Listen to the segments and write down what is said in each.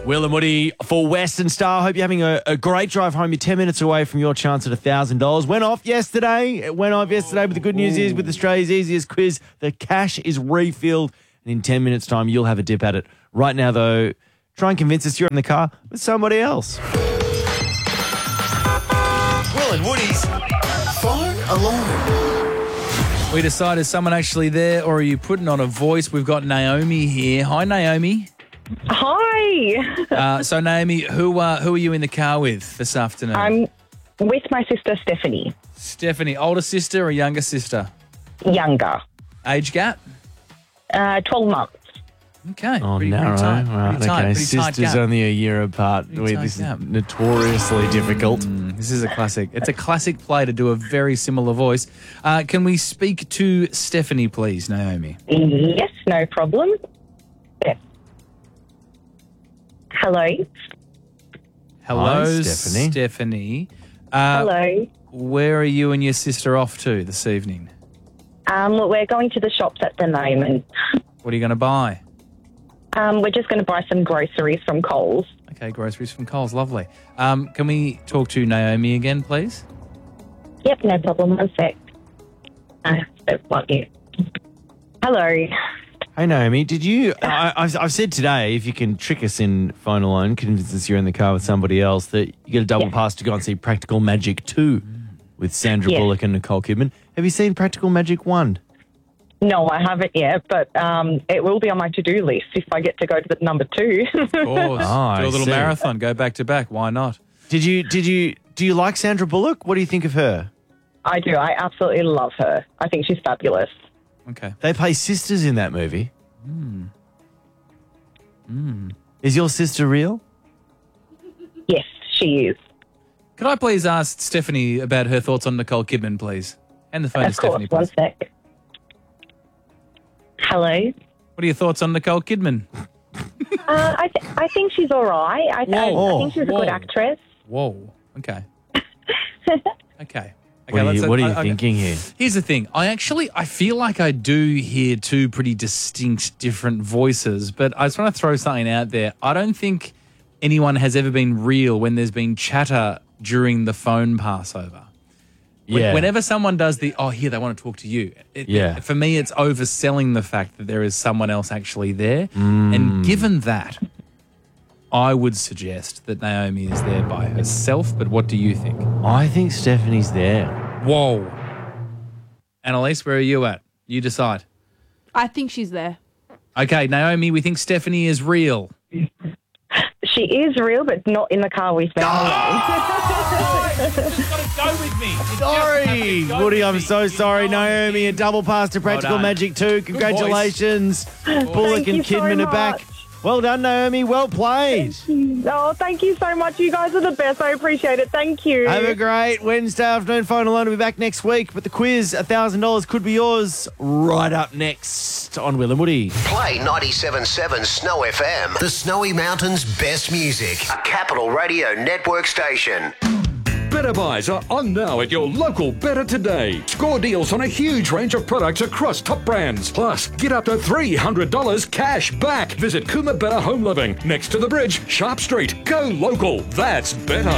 Will and Woody for Western Star. Hope you're having a great drive home. You're 10 minutes away from your chance at $1,000. Went off yesterday. But the good news is with Australia's easiest quiz, the cash is refilled. And in 10 minutes' time, you'll have a dip at it. Right now, though, try and convince us you're in the car with somebody else. Will and Woody's Phone Alarm. We decide, is someone actually there or are you putting on a voice? We've got Naomi here. Hi, Naomi. Hi. So, Naomi, who are you in the car with this afternoon? I'm with my sister, Stephanie. Stephanie, older sister or younger sister? Younger. Age gap? 12 months. Okay. Oh, pretty narrow. tight. Right, Pretty tight, okay. pretty tight Sisters gap. only a year apart. Pretty tight This is gap. notoriously difficult. This is a classic. It's a classic play to do a very similar voice. Can we speak to Stephanie, please, Naomi? Yes, no problem. Yes. Hello. Hello, Hi, Stephanie. Stephanie. Hello. Where are you and your sister off to this evening? We're going to the shops at the moment. What are you going to buy? We're just going to buy some groceries from Coles. Okay, groceries from Coles. Lovely. Can we talk to Naomi again, please? Yep, no problem. One sec. Hello. Hey, Naomi, did you... I've said today, if you can trick us in phone alone, convince us you're in the car with somebody else, that you get a double pass to go and see Practical Magic 2 with Sandra Bullock and Nicole Kidman. Have you seen Practical Magic 1? No, I haven't yet, but it will be on my to-do list if I get to go to the number 2. Of course. I Do a little see. marathon. Go back to back. Why not? Do you like Sandra Bullock? What do you think of her? I do. I absolutely love her. I think she's fabulous. Okay. They play sisters in that movie. Is your sister real? Yes, she is. Could I please ask Stephanie about her thoughts on Nicole Kidman, please? And the phone to Of course. Stephanie, One please. sec. Hello. What are your thoughts on Nicole Kidman? I think she's all right. I think she's a Whoa. good actress. Whoa. Okay. Okay. What are you okay. thinking here? Here's the thing. I feel like I do hear two pretty distinct different voices, but I just want to throw something out there. I don't think anyone has ever been real when there's been chatter during the phone passover. Yeah. Whenever someone does they want to talk to you. For me, it's overselling the fact that there is someone else actually there. And given that, I would suggest that Naomi is there by herself, but what do you think? I think Stephanie's there. Whoa. Annalise, where are you at? You decide. I think she's there. Okay, Naomi, we think Stephanie is real. She is real, but not in the car with me. You've got to go with me. Sorry, Woody, I'm so sorry. Naomi, a double pass to Practical done. Magic 2. Congratulations. Bullock Thank and you so Kidman are back. much. Well done, Naomi. Well played. Oh, thank you so much. You guys are the best. I appreciate it. Thank you. Have a great Wednesday afternoon. Phone alone will be back next week. But the quiz, $1,000 could be yours right up next on Will and Woody. Play 97.7 Snow FM. The Snowy Mountains' best music. A Capital Radio Network station. Better buys are on now at your local Better today. Score deals on a huge range of products across top brands. Plus, get up to $300 cash back. Visit Kuma Better Home Living, next to the bridge, Sharp Street. Go local. That's better.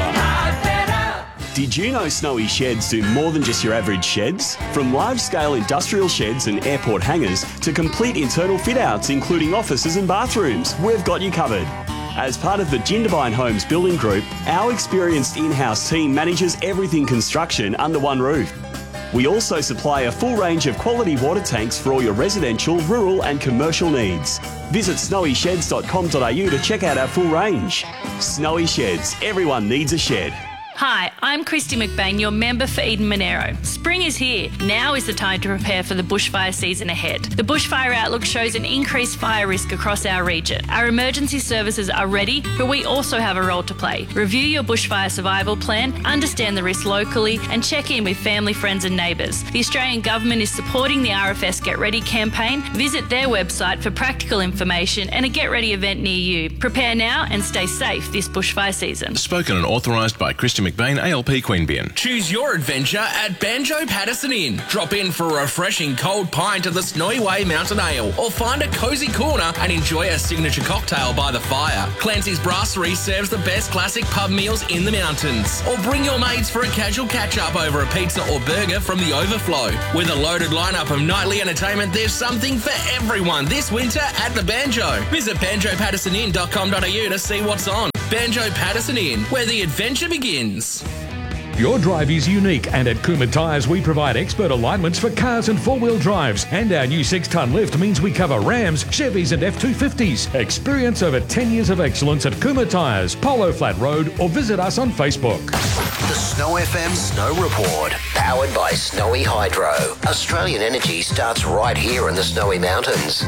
Did you know Snowy Sheds do more than just your average sheds? From large-scale industrial sheds and airport hangars to complete internal fit-outs including offices and bathrooms, we've got you covered. As part of the Jindabyne Homes Building Group, our experienced in-house team manages everything construction under one roof. We also supply a full range of quality water tanks for all your residential, rural and commercial needs. Visit snowysheds.com.au to check out our full range. Snowy Sheds. Everyone needs a shed. Hi, I'm Christy McBain, your member for Eden Monero. Spring is here. Now is the time to prepare for the bushfire season ahead. The Bushfire Outlook shows an increased fire risk across our region. Our emergency services are ready, but we also have a role to play. Review your bushfire survival plan, understand the risk locally, and check in with family, friends and neighbours. The Australian Government is supporting the RFS Get Ready campaign. Visit their website for practical information and a Get Ready event near you. Prepare now and stay safe this bushfire season. Spoken and authorised by Christy McBain, ALP Queanbeyan. Choose your adventure at Banjo Patterson Inn. Drop in for a refreshing cold pint of the Snowy Way Mountain Ale, or find a cosy corner and enjoy a signature cocktail by the fire. Clancy's Brasserie serves the best classic pub meals in the mountains. Or bring your mates for a casual catch-up over a pizza or burger from the Overflow. With a loaded lineup of nightly entertainment, there's something for everyone this winter at the Banjo. Visit banjopattersoninn.com.au to see what's on. Banjo Patterson Inn, where the adventure begins. Your drive is unique, and at Kuma Tyres we provide expert alignments for cars and four-wheel drives, and our new 6-tonne lift means we cover Rams, Chevys and F250s. Experience over 10 years of excellence at Kuma Tyres, Polo Flat Road, or visit us on Facebook. The Snow FM Snow Report, powered by Snowy Hydro. Australian energy starts right here in the Snowy Mountains.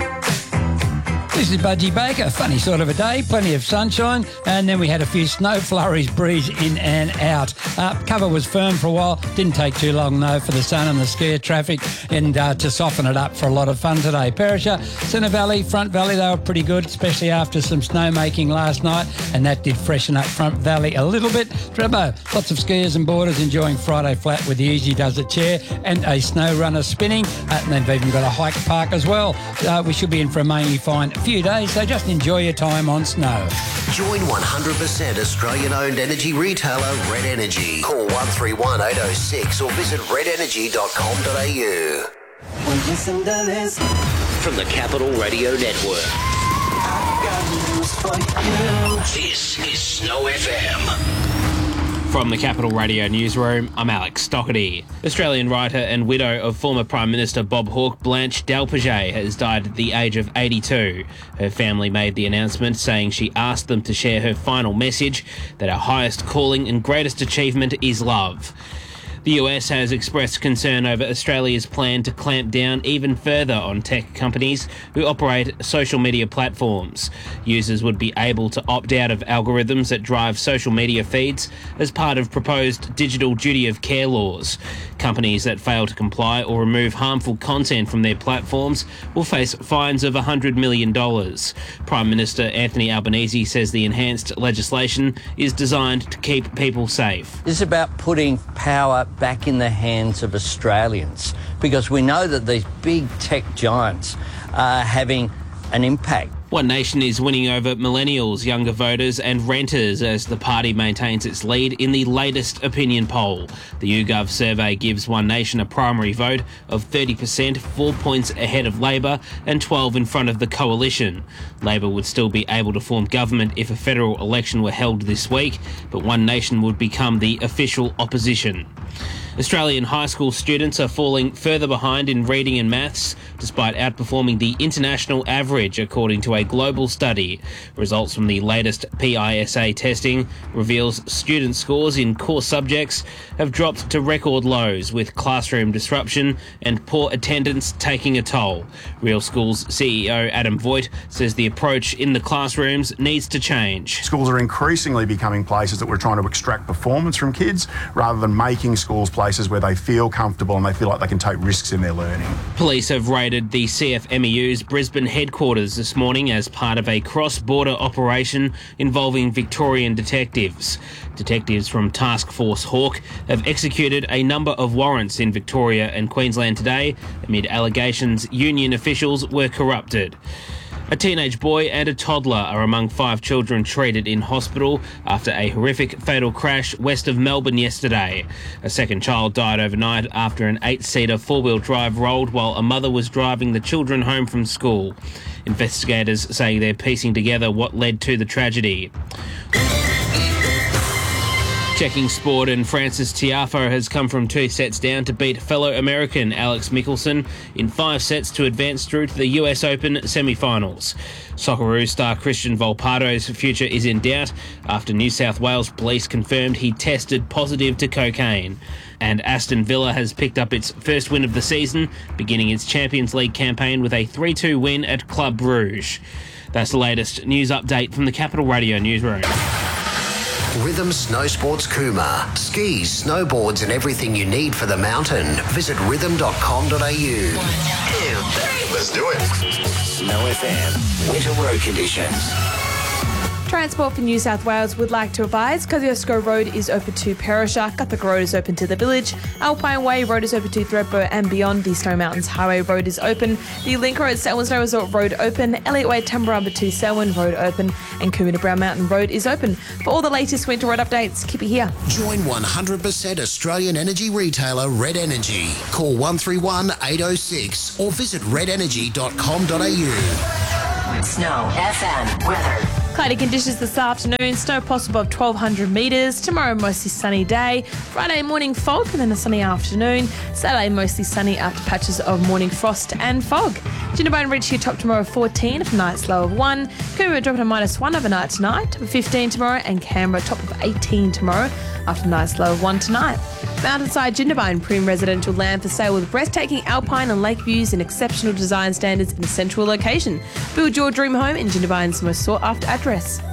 This is Budgie Baker. Funny sort of a day, plenty of sunshine, and then we had a few snow flurries breeze in and out. Cover was firm for a while. Didn't take too long, though, for the sun and the scare traffic and to soften it up for a lot of fun today. Perisher, Centre Valley, Front Valley, they were pretty good, especially after some snowmaking last night, and that did freshen up Front Valley a little bit. Trebbo, lots of skiers and boarders enjoying Friday flat with the Easy Does It chair and a snow runner spinning, and they've even got a hike park as well. We should be in for a mainly fine few days, so just enjoy your time on snow. Join 100% Australian-owned energy retailer Red Energy. Call 131 806 or visit redenergy.com.au. Listen to this. From the Capital Radio Network. I've got news for you. This is Snow FM. From the Capital Radio Newsroom, I'm Alex Stockerty. Australian writer and widow of former Prime Minister Bob Hawke, Blanche Delpaget, has died at the age of 82. Her family made the announcement saying she asked them to share her final message that our highest calling and greatest achievement is love. The US has expressed concern over Australia's plan to clamp down even further on tech companies who operate social media platforms. Users would be able to opt out of algorithms that drive social media feeds as part of proposed digital duty of care laws. Companies that fail to comply or remove harmful content from their platforms will face fines of $100 million. Prime Minister Anthony Albanese says the enhanced legislation is designed to keep people safe. This is about putting power back in the hands of Australians, because we know that these big tech giants are having an impact. One Nation is winning over millennials, younger voters and renters as the party maintains its lead in the latest opinion poll. The YouGov survey gives One Nation a primary vote of 30%, 4 points ahead of Labor and 12 in front of the Coalition. Labor would still be able to form government if a federal election were held this week, but One Nation would become the official opposition. Australian high school students are falling further behind in reading and maths, despite outperforming the international average, according to a global study. Results from the latest PISA testing reveals student scores in core subjects have dropped to record lows, with classroom disruption and poor attendance taking a toll. Real School's CEO Adam Voigt says the approach in the classrooms needs to change. Schools are increasingly becoming places that we're trying to extract performance from kids, rather than making schools places where they feel comfortable and they feel like they can take risks in their learning. Police have raided the CFMEU's Brisbane headquarters this morning as part of a cross-border operation involving Victorian detectives. Detectives from Task Force Hawke have executed a number of warrants in Victoria and Queensland today amid allegations union officials were corrupted. A teenage boy and a toddler are among 5 children treated in hospital after a horrific fatal crash west of Melbourne yesterday. A second child died overnight after an 8-seater four-wheel drive rolled while a mother was driving the children home from school. Investigators say they're piecing together what led to the tragedy. Checking sport, and Francis Tiafoe has come from 2 sets down to beat fellow American Alex Michelsen in 5 sets to advance through to the US Open semi-finals. Socceroo star Christian Volpado's future is in doubt after New South Wales police confirmed he tested positive to cocaine. And Aston Villa has picked up its first win of the season, beginning its Champions League campaign with a 3-2 win at Club Brugge. That's the latest news update from the Capital Radio Newsroom. Rhythm Snow Sports Cooma. Skis, snowboards and everything you need for the mountain. Visit rhythm.com.au. 1, 2, 3. Let's do it. Snow FM. Winter road conditions. Transport for New South Wales would like to advise Kosciuszko Road is open to Perisher, Guthrie Road is open to the village, Alpine Way Road is open to Thredbo and beyond, the Snowy Mountains Highway Road is open, the Link Road Selwyn Snow Resort Road open, Elliott Way Tumbarumba to Selwyn Road open, and Coomera Brown Mountain Road is open. For all the latest winter road updates, keep it here. Join 100% Australian energy retailer Red Energy. Call 131 806 or visit redenergy.com.au. Snow FM weather. Cloudy conditions this afternoon, snow possible above 1,200 metres. Tomorrow, mostly sunny day. Friday morning fog and then a sunny afternoon. Saturday, mostly sunny after patches of morning frost and fog. Jindabyne reach your top tomorrow of 14, of night's low of 1. Coomera dropping to -1 overnight tonight, top of 15 tomorrow, and Canberra top of 18 tomorrow after night's low of 1 tonight. Mountainside Jindabyne premium residential land for sale with breathtaking alpine and lake views and exceptional design standards in a central location. Build your dream home in Jindabyne's most sought after address.